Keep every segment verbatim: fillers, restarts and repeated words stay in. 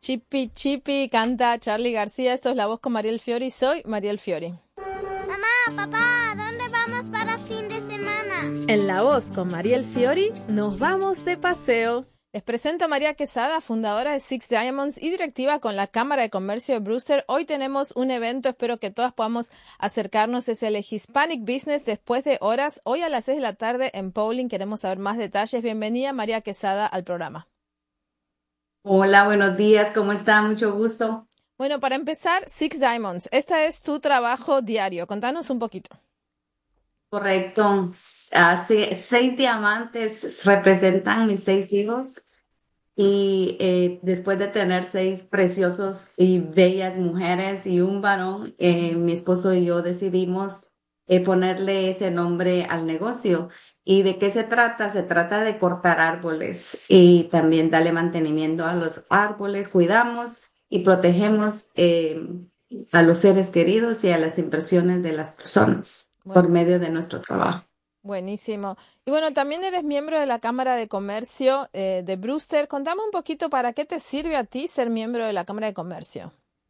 Chipi Chipi, canta Charly García. Esto es La Voz con Mariel Fiori. Soy Mariel Fiori. Mamá, papá, ¿dónde vamos para fin de semana? En La Voz con Mariel Fiori nos vamos de paseo. Les presento a María Quesada, fundadora de Six Diamonds y directiva con la Cámara de Comercio de Brewster. Hoy tenemos un evento, espero que todas podamos acercarnos. Es el Hispanic Business después de horas. Hoy a las seis de la tarde en Paulding. Queremos saber más detalles. Bienvenida, María Quesada, al programa. Hola, buenos días, ¿cómo está? Mucho gusto. Bueno, para empezar, Six Diamonds. Este es tu trabajo diario. Contanos un poquito. Correcto. Hace seis diamantes representan mis seis hijos y eh, después de tener seis preciosos y bellas mujeres y un varón, eh, mi esposo y yo decidimos eh, ponerle ese nombre al negocio. ¿Y de qué se trata? Se trata de cortar árboles y también darle mantenimiento a los árboles, cuidamos y protegemos eh, a los seres queridos y a las inversiones de las personas Bueno, por medio de nuestro trabajo. buenísimo. Y bueno, también eres miembro de la Cámara de Comercio eh, de Brewster. Contame un poquito para qué te sirve a ti ser miembro de la Cámara de Comercio.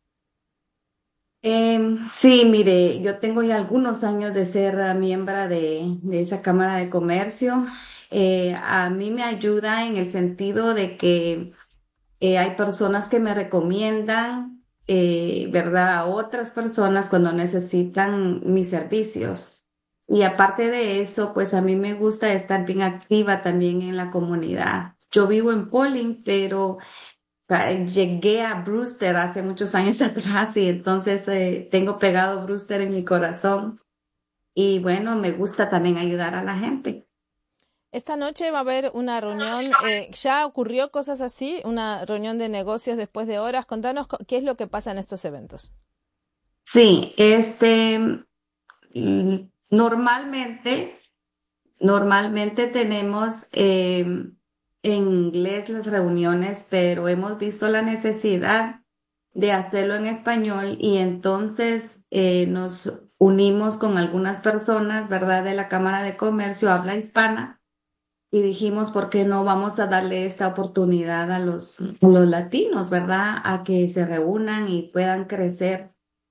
Eh, sí, mire, yo tengo ya algunos años de ser uh, miembro de, de esa Cámara de Comercio. Eh, a mí me ayuda en el sentido de que eh, hay personas que me recomiendan, eh, ¿verdad?, a otras personas cuando necesitan mis servicios. Y aparte de eso, pues a mí me gusta estar bien activa también en la comunidad. Yo vivo en Paulding, pero ah, llegué a Brewster hace muchos años atrás y entonces eh, tengo pegado Brewster en mi corazón. Y bueno, me gusta también ayudar a la gente. Esta noche va a haber una reunión, eh, ya ocurrió cosas así, una reunión de negocios después de horas. Contanos co- qué es lo que pasa en estos eventos. Sí, este, mm, normalmente, normalmente tenemos eh, en inglés las reuniones, pero hemos visto la necesidad de hacerlo en español y entonces eh, nos unimos con algunas personas, ¿verdad?, de la Cámara de Comercio habla hispana y dijimos, ¿por qué no vamos a darle esta oportunidad a los, a los latinos, ¿verdad?, a que se reúnan y puedan crecer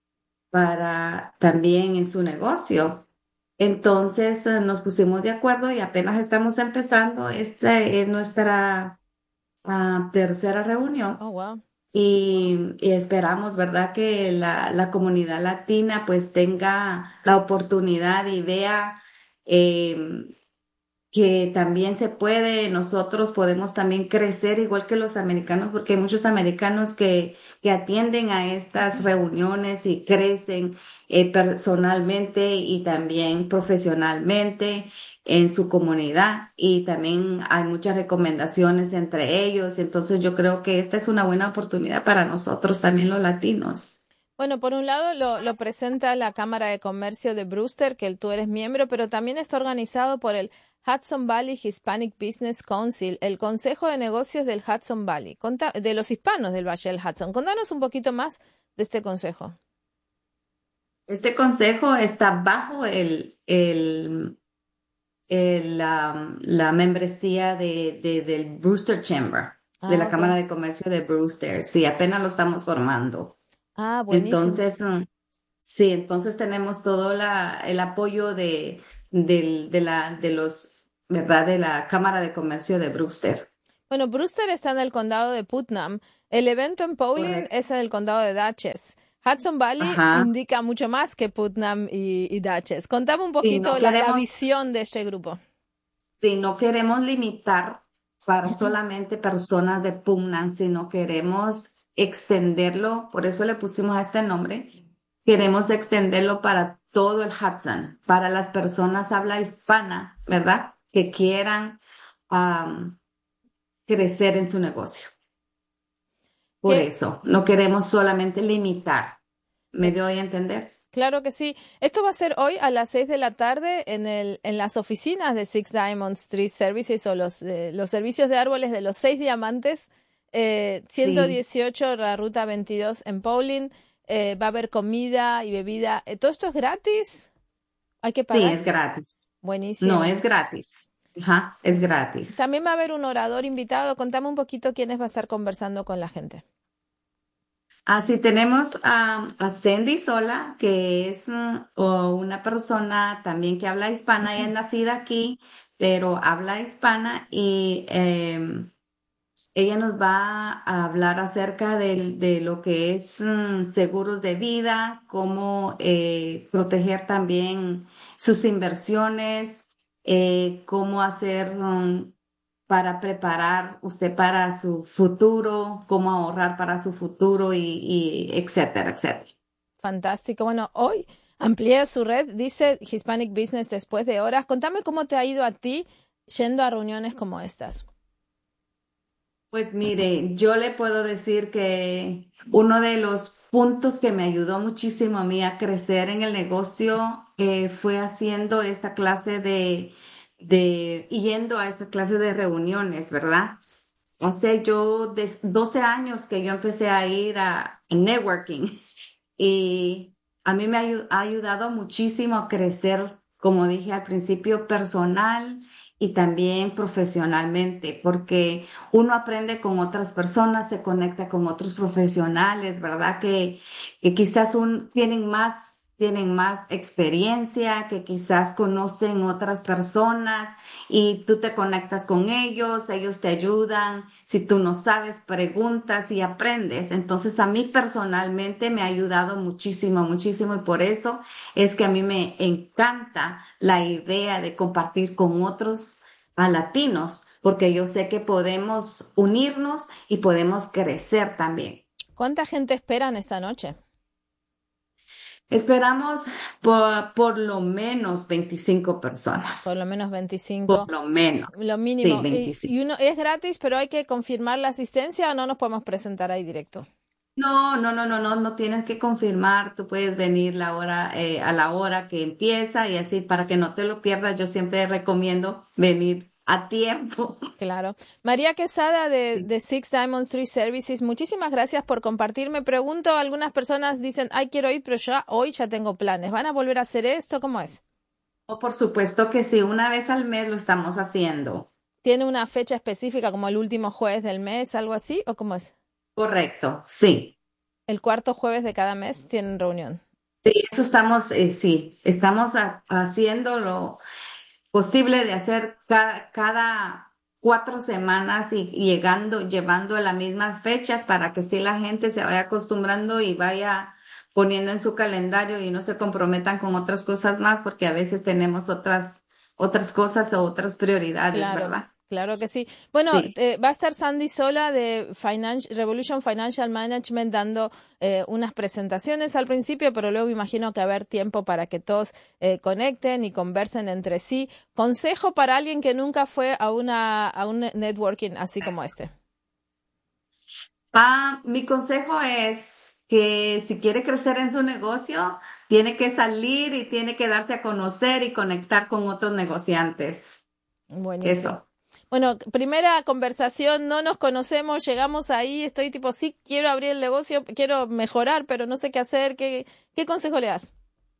para también en su negocio. Entonces eh, nos pusimos de acuerdo y apenas estamos empezando. Esta es nuestra ah, tercera reunión Oh, wow. y, y esperamos, ¿verdad?, que la, la comunidad latina pues tenga la oportunidad y vea eh, que también se puede, nosotros podemos también crecer igual que los americanos, porque hay muchos americanos que, que atienden a estas reuniones y crecen eh, personalmente y también profesionalmente en su comunidad y también hay muchas recomendaciones entre ellos. Entonces yo creo que esta es una buena oportunidad para nosotros también los latinos. Bueno, por un lado lo, lo presenta la Cámara de Comercio de Brewster, que tú eres miembro, pero también está organizado por el Hudson Valley Hispanic Business Council, el Consejo de Negocios del Hudson Valley, Conta- de los hispanos del Valle del Hudson. Contanos un poquito más de este consejo. Este consejo está bajo el, el el, la, la membresía de, de- del Brewster Chamber, de Ah, la ok. Cámara de Comercio de Brewster. Sí, apenas lo estamos formando. Ah, buenísimo. Entonces, mm, sí, entonces tenemos todo la, el apoyo de, del- de la, de los, ¿verdad? De la Cámara de Comercio de Brewster. Bueno, Brewster está en el condado de Putnam. El evento en Paulding Correcto. es en el condado de Dutchess. Hudson Valley Ajá. indica mucho más que Putnam y, y Dutchess. Contame un Si poquito no la, la queremos, visión de este grupo. si no queremos limitar para Ujú. solamente personas de Pugnan, sino queremos extenderlo, por eso le pusimos a este nombre. Queremos extenderlo para todo el Hudson, para las personas habla hispana, ¿verdad? Que quieran am, crecer en su negocio. Por Que, eso, no queremos solamente limitar. ¿Me ex- doy a entender? claro que sí. Esto va a ser hoy a las seis de la tarde en el, en las oficinas de Six Diamonds Tree Services o los, eh, los servicios de árboles de los seis diamantes, eh, ciento Sí, dieciocho la ruta veintidós en Paulding. Eh, va a haber comida y bebida. Eh, ¿todo esto es gratis? ¿Hay que sí, pagar? es gratis. No, Buenísimo. es gratis. Ajá, es gratis. También va a haber un orador invitado. Contame un poquito quiénes va a estar conversando con la gente. Así tenemos a, a Sandy Sola, que es mm, o una persona también que habla hispana. Ella es nacida aquí, pero habla hispana y em, ella nos va a hablar acerca del- de, lo que es mm, seguros de vida, cómo eh, proteger también sus inversiones, eh, cómo hacer mm, para preparar usted para su futuro, cómo ahorrar para su futuro y, y etcétera, etcétera. Fantástico. Bueno, hoy amplía su red, dice Hispanic Business después de horas. Contame cómo te ha ido a ti yendo a reuniones como estas. Pues mire, yo le puedo decir que uno de los puntos que me ayudó muchísimo a mí a crecer en el negocio eh, fue haciendo esta clase de, de, yendo a esta clase de reuniones, ¿verdad? Hace yo de doce años que yo empecé a ir a networking y a mí me ha ayu- ha ayudado muchísimo a crecer, como dije al principio, personal y también profesionalmente, porque uno aprende con otras personas, se conecta con otros profesionales, ¿verdad? Que, que quizás un, tienen más, tienen más experiencia, que quizás conocen otras personas y tú te conectas con ellos, ellos te ayudan. Si tú no sabes, preguntas y aprendes. Entonces, a mí personalmente me ha ayudado muchísimo, muchísimo y por eso es que a mí me encanta la idea de compartir con otros a latinos, porque yo sé que podemos unirnos y podemos crecer también. ¿Cuánta gente esperan esta noche? Esperamos por, por lo menos veinticinco Por lo personas, menos por veinticinco, lo menos, lo sí, mínimo. Y, veinticinco. y uno es gratis, pero hay que confirmar la asistencia o no nos podemos presentar ahí directo. No, no, no, no, no, no tienes que confirmar, tú puedes venir la hora, eh, a la hora que empieza y así para que no te lo pierdas, yo siempre recomiendo venir a tiempo. Claro. María Quesada de, Sí. de Six Diamonds Tree Services, muchísimas gracias por compartir. Me pregunto, algunas personas dicen, ay, quiero ir, pero ya hoy ya tengo planes. ¿Van a volver a hacer esto? ¿Cómo es? O por supuesto que sí, una vez al mes lo estamos haciendo. ¿Tiene una fecha específica como el último jueves del mes, algo así? ¿O cómo es? Correcto, sí. El cuarto jueves de cada mes tienen reunión. Sí, eso estamos, eh, sí, estamos ha- haciendo lo posible de hacer cada, cada cuatro semanas y, y llegando, llevando a las mismas fechas para que sí la gente se vaya acostumbrando y vaya poniendo en su calendario y no se comprometan con otras cosas más, porque a veces tenemos otras, otras cosas o otras prioridades, Claro, ¿verdad? claro que sí. Bueno, Sí. eh, va a estar Sandy Sola de Finan- Revolution Financial Management dando eh, unas presentaciones al principio, pero luego imagino que va a haber tiempo para que todos eh, conecten y conversen entre sí. Consejo para alguien que nunca fue a una a un networking así como este. Ah, mi consejo es que si quiere crecer en su negocio, tiene que salir y tiene que darse a conocer y conectar con otros negociantes. Buenísimo. Eso. Bueno, primera conversación, no nos conocemos, llegamos ahí, estoy tipo, sí, quiero abrir el negocio, quiero mejorar, pero no sé qué hacer. ¿Qué, qué consejo le das?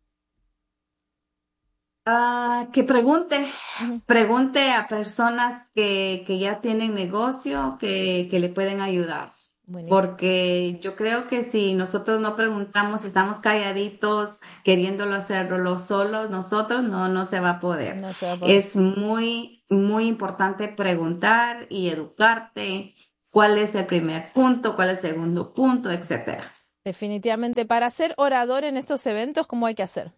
Ah, que pregunte, Ujú. pregunte a personas que, que ya tienen negocio, que, que le pueden ayudar. Buenísimo. Porque yo creo que si nosotros no preguntamos, estamos calladitos, queriéndolo hacerlo solos, nosotros no, no se va a poder. No se va a poder. Es muy, muy importante preguntar y educarte cuál es el primer punto, cuál es el segundo punto, etcétera. Definitivamente, para ser orador en estos eventos, ¿cómo hay que hacer?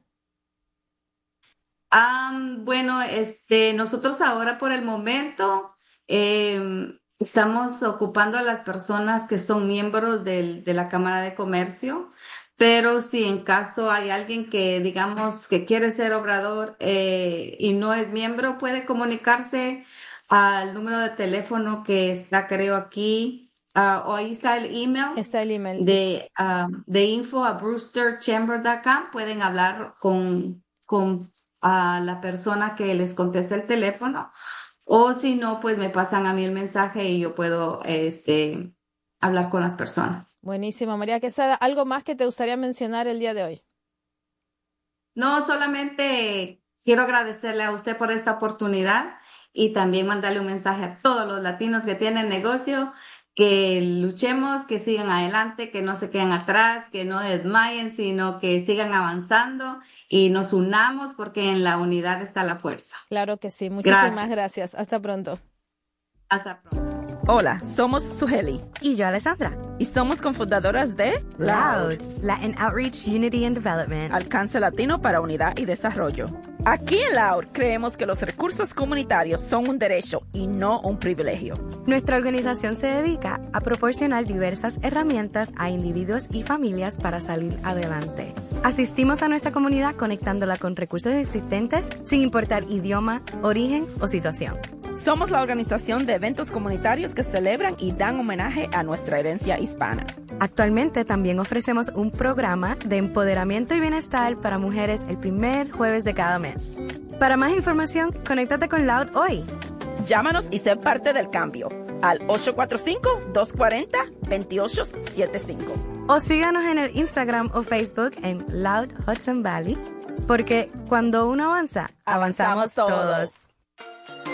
Am, bueno, este, nosotros ahora por el momento em, estamos ocupando a las personas que son miembros del- de la Cámara de Comercio, pero si en caso hay alguien que digamos que quiere ser obrador eh, y no es miembro, puede comunicarse al número de teléfono que está, creo, aquí, ah, o ahí está el email Está el email. Y de, ah, de info a brewster chamber punto com. Pueden hablar con, con a la persona que les contesta el teléfono, o si no, pues me pasan a mí el mensaje y yo puedo, este, hablar con las personas. buenísimo, María Quesada. ¿Algo más que te gustaría mencionar el día de hoy? No, solamente quiero agradecerle a usted por esta oportunidad y también mandarle un mensaje a todos los latinos que tienen negocio, que luchemos, que sigan adelante, que no se queden atrás, que no desmayen, sino que sigan avanzando y nos unamos porque en la unidad está la fuerza. Claro que sí. Muchísimas Gracias. gracias. Hasta pronto. Hasta pronto. Hola, somos Suheli Y yo, Alessandra. y somos cofundadoras de Loud, Latin Outreach, Unity and Development. Alcance Latino para Unidad y Desarrollo. Aquí en Loud creemos que los recursos comunitarios son un derecho y no un privilegio. Nuestra organización se dedica a proporcionar diversas herramientas a individuos y familias para salir adelante. Asistimos a nuestra comunidad conectándola con recursos existentes sin importar idioma, origen o situación. Somos la organización de eventos comunitarios que celebran y dan homenaje a nuestra herencia hispana. Actualmente también ofrecemos un programa de empoderamiento y bienestar para mujeres el primer jueves de cada mes. Para más información, conéctate con Loud hoy. Llámanos y sé parte del cambio al ocho cuatro cinco, dos cuatro cero, dos ocho siete cinco. O síganos en el Instagram o Facebook en Loud Hudson Valley, porque cuando uno avanza, avanzamos, Avanzamos todos. todos.